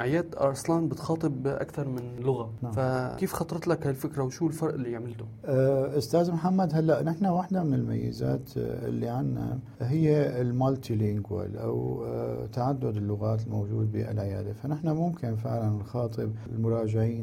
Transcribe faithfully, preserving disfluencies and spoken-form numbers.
عيادة أرسلان بتخاطب أكثر من لغة. نعم. فكيف خطرت لك هالفكرة وشو الفرق اللي عملته؟ أستاذ محمد، هلأ نحن واحدة من الميزات اللي عنا هي المالتي لينجوال أو تعدد اللغات الموجود بالعيادة، فنحن ممكن فعلا نخاطب المراجعين